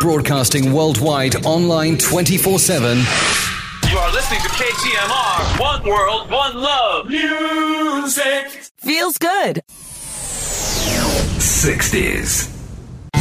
Broadcasting worldwide, online 24/7. You are listening to KTMR. One world, one love. Music feels good. 60s.